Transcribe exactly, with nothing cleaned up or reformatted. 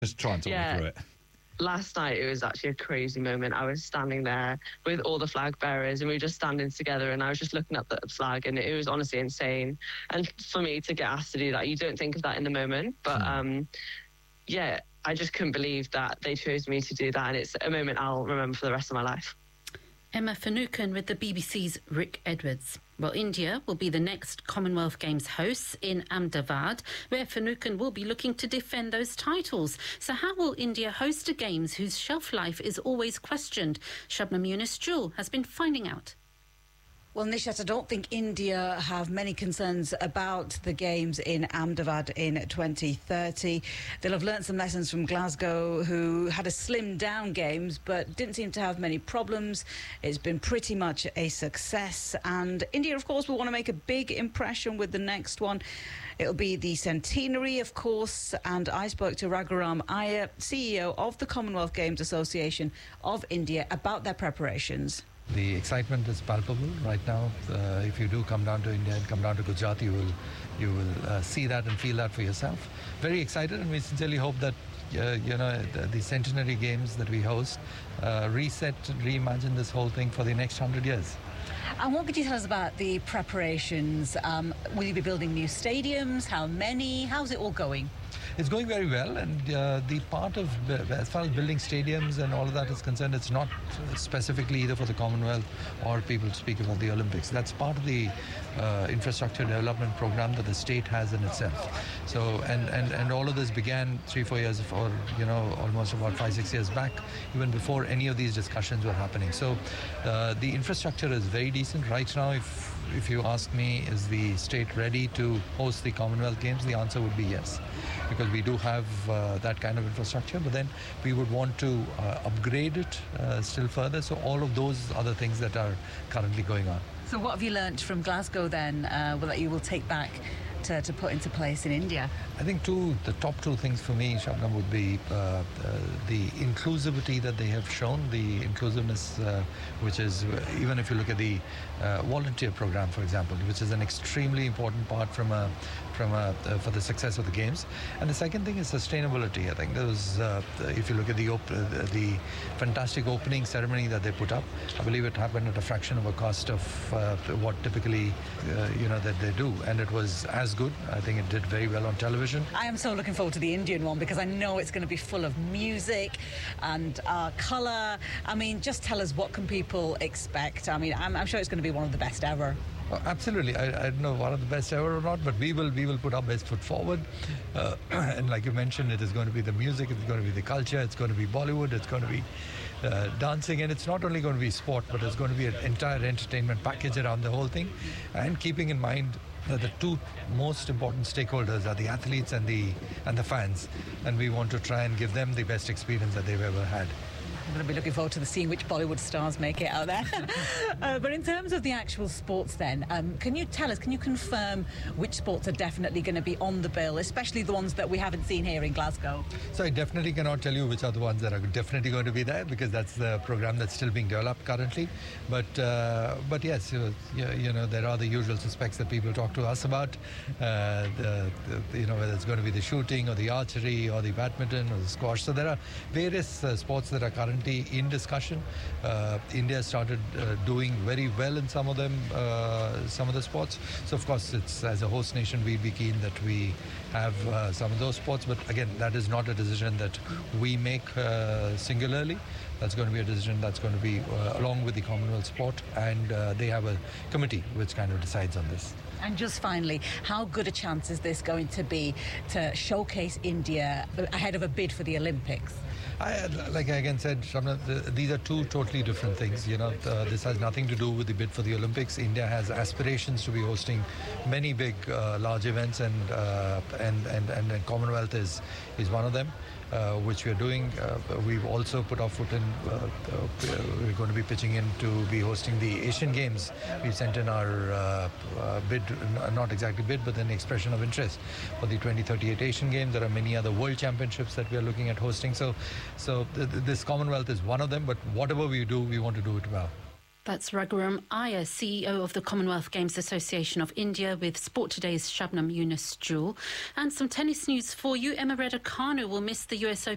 Just try and talk Yeah. me through it. Last night, it was actually a crazy moment. I was standing there with all the flag bearers and we were just standing together and I was just looking at the flag and it was honestly insane. And for me to get asked to do that, you don't think of that in the moment. But um, yeah, I just couldn't believe that they chose me to do that. And it's a moment I'll remember for the rest of my life. Emma Finucane with the B B C's Rick Edwards. Well, India will be the next Commonwealth Games hosts in Ahmedabad, where Finucane will be looking to defend those titles. So how will India host a Games whose shelf life is always questioned? Shabnam Yunus-Jewel has been finding out. Well, Nishat, I don't think India have many concerns about the Games in Ahmedabad in twenty thirty. They'll have learnt some lessons from Glasgow, who had a slimmed-down Games but didn't seem to have many problems. It's been pretty much a success. And India, of course, will want to make a big impression with the next one. It'll be the centenary, of course, and I spoke to Raghuram Iyer, C E O of the Commonwealth Games Association of India, about their preparations. The excitement is palpable right now. Uh, if you do come down to India and come down to Gujarat, you will, you will uh, see that and feel that for yourself. Very excited, and we sincerely hope that uh, you know the, the centenary games that we host uh, reset and reimagine this whole thing for the next hundred years. And what could you tell us about the preparations? Um, will you be building new stadiums? How many? How's it all going? It's going very well, and uh, the part of, as far as building stadiums and all of that is concerned, it's not specifically either for the Commonwealth or people speak about the Olympics. That's part of the uh, infrastructure development program that the state has in itself. So, and, and, and all of this began three, four years, or, you know, almost about five, six years back, even before any of these discussions were happening. So uh, the infrastructure is very decent. Right now, if If you ask me, is the state ready to host the Commonwealth Games? The answer would be yes, because we do have uh, that kind of infrastructure, but then we would want to uh, upgrade it uh, still further. So all of those other things that are currently going on. So what have you learnt from Glasgow then uh, that you will take back to, to put into place in India? I think two, the top two things for me, Shabnam, would be uh, uh, the inclusivity that they have shown, the inclusiveness, uh, which is, uh, even if you look at the uh, volunteer program, for example, which is an extremely important part from a, from a, uh, for the success of the Games. And the second thing is sustainability. I think there was, uh, if you look at the, op uh, the fantastic opening ceremony that they put up, I believe it happened at a fraction of a cost of uh, what typically, uh, you know, that they do. And it was as good. I think it did very well on television. I am so looking forward to the Indian one because I know it's going to be full of music and uh, colour. I mean, just tell us, what can people expect? I mean, I'm, I'm sure it's going to be one of the best ever. Oh, absolutely. I, I don't know one of the best ever or not, but we will we will put our best foot forward. Uh, and like you mentioned, it is going to be the music, it's going to be the culture, it's going to be Bollywood, it's going to be uh, dancing, and it's not only going to be sport, but it's going to be an entire entertainment package around the whole thing. And keeping in mind that the two most important stakeholders are the athletes and the and the fans, and we want to try and give them the best experience that they've ever had. I'm going to be looking forward to the seeing which Bollywood stars make it out there. uh, but in terms of the actual sports then, um, can you tell us, can you confirm which sports are definitely going to be on the bill, especially the ones that we haven't seen here in Glasgow? So I definitely cannot tell you which are the ones that are definitely going to be there, because that's the program that's still being developed currently. But uh, but yes, you, you know, there are the usual suspects that people talk to us about, uh, the, the, you know, whether it's going to be the shooting or the archery or the badminton or the squash. So there are various uh, sports that are currently in discussion. Uh, India started uh, doing very well in some of them, uh, some of the sports. So of course, it's, as a host nation, we'd be keen that we have uh, some of those sports. But again, that is not a decision that we make uh, singularly. That's going to be a decision that's going to be uh, along with the Commonwealth Sport, and uh, they have a committee which kind of decides on this. And just finally, how good a chance is this going to be to showcase India ahead of a bid for the Olympics? I, like I again said, Shabnam, the, these are two totally different things. You know, uh, this has nothing to do with the bid for the Olympics. India has aspirations to be hosting many big, uh, large events, and, uh, and and and and Commonwealth is is one of them, uh, which we are doing. Uh, we've also put our foot in. Uh, uh, we're going to be pitching in to be hosting the Asian Games. We've sent in our uh, uh, bid, not exactly bid, but then expression of interest for the twenty thirty-eight Asian Games. There are many other World Championships that we are looking at hosting. So. So th this Commonwealth is one of them, but whatever we do, we want to do it well. That's Raghuram Iyer, C E O of the Commonwealth Games Association of India, with Sport Today's Shabnam Yunus-Jewel. And some tennis news for you. Emma Raducanu will miss the U S Open